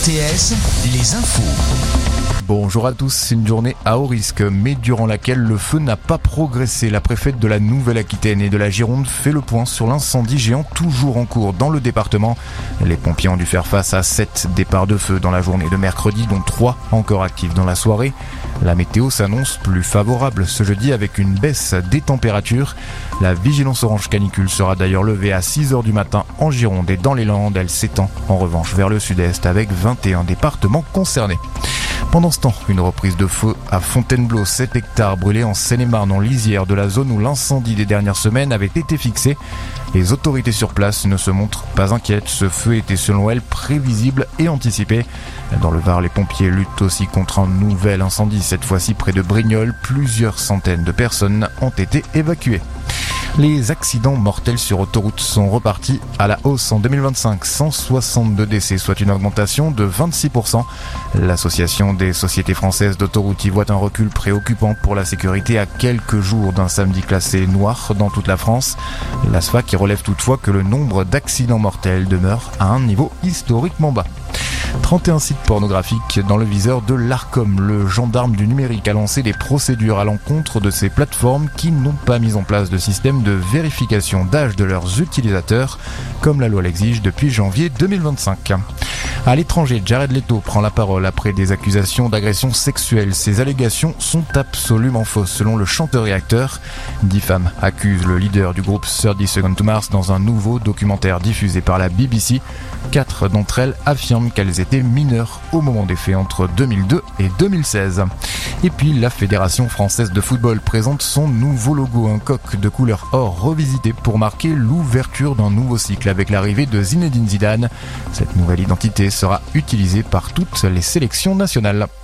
RTS, les infos. Bonjour à tous, c'est une journée à haut risque, mais durant laquelle le feu n'a pas progressé. La préfète de la Nouvelle-Aquitaine et de la Gironde fait le point sur l'incendie géant toujours en cours dans le département. Les pompiers ont dû faire face à 7 départs de feu dans la journée de mercredi, dont 3 encore actifs dans la soirée. La météo s'annonce plus favorable ce jeudi avec une baisse des températures. La vigilance orange canicule sera d'ailleurs levée à 6h du matin en Gironde et dans les Landes. Elle s'étend en revanche vers le sud-est avec 21 départements concernés. Pendant ce temps, une reprise de feu à Fontainebleau, 7 hectares brûlés en Seine-et-Marne, en lisière de la zone où l'incendie des dernières semaines avait été fixé. Les autorités sur place ne se montrent pas inquiètes. Ce feu était selon elles prévisible et anticipé. Dans le Var, les pompiers luttent aussi contre un nouvel incendie, cette fois-ci près de Brignoles. Plusieurs centaines de personnes ont été évacuées. Les accidents mortels sur autoroute sont repartis à la hausse en 2025. 162 décès, soit une augmentation de 26%. L'association des sociétés françaises d'autoroute y voit un recul préoccupant pour la sécurité à quelques jours d'un samedi classé noir dans toute la France. L'ASFA qui relève toutefois que le nombre d'accidents mortels demeure à un niveau historiquement bas. 31 sites pornographiques dans le viseur de l'Arcom. Le gendarme du numérique a lancé des procédures à l'encontre de ces plateformes qui n'ont pas mis en place de système de vérification d'âge de leurs utilisateurs, comme la loi l'exige depuis janvier 2025. À l'étranger, Jared Leto prend la parole après des accusations d'agression sexuelle. Ces allégations sont absolument fausses, selon le chanteur et acteur. 10 femmes accusent le leader du groupe 30 Seconds to Mars dans un nouveau documentaire diffusé par la BBC. 4 d'entre elles affirment qu'elles étaient mineures au moment des faits entre 2002 et 2016. Et puis, la Fédération française de football présente son nouveau logo, un coq de couleur or revisité pour marquer l'ouverture d'un nouveau cycle avec l'arrivée de Zinedine Zidane. Cette nouvelle identité sera utilisée par toutes les sélections nationales.